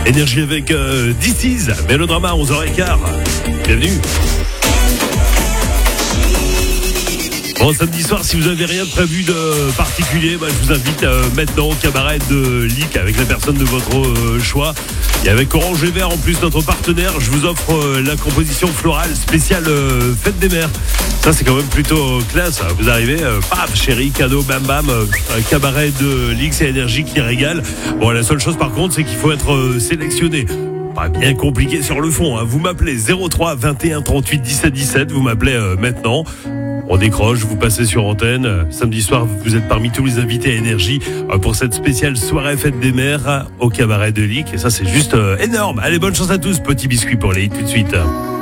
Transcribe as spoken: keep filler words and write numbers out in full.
Énergie avec euh, This Is, Mélodrama, onze heures quinze. Bienvenue. Bon, samedi soir, si vous avez rien de prévu de particulier, bah, je vous invite euh, maintenant au cabaret de Lick avec la personne de votre euh, choix. Et avec Orange et Vert, en plus, notre partenaire, je vous offre euh, la composition florale spéciale euh, Fête des Mères. Ça, c'est quand même plutôt classe. Hein. Vous arrivez, euh, paf, chérie, cadeau, bam bam, euh, un cabaret de Lick, c'est énergie qui régale. Bon, la seule chose par contre, c'est qu'il faut être euh, sélectionné. Pas bien compliqué sur le fond. Hein. Vous m'appelez zéro trois vingt et un trente-huit dix-sept dix-sept. Vous m'appelez euh, maintenant. On décroche, vous passez sur antenne. Samedi soir, vous êtes parmi tous les invités à Énergie pour cette spéciale soirée Fête des Mères au cabaret de Lick. Et ça, c'est juste énorme. Allez, bonne chance à tous. Petit biscuit pour les hits tout de suite.